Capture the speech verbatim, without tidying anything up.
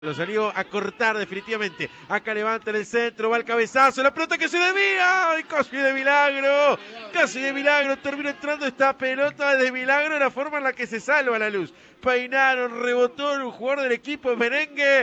Lo salió a cortar definitivamente. Acá levanta en el centro, va el cabezazo, la pelota que se desvía. ¡Ay, casi de milagro! Casi de milagro, termina entrando esta pelota de milagro, la forma en la que se salva La Luz. Peinaron, rebotó un jugador del equipo merengue.